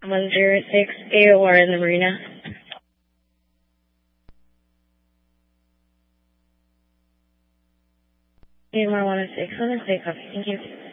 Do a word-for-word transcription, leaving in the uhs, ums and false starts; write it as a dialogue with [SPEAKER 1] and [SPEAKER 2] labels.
[SPEAKER 1] one zero six A O R in the marina. A O R one oh six, one oh six, copy. Thank you.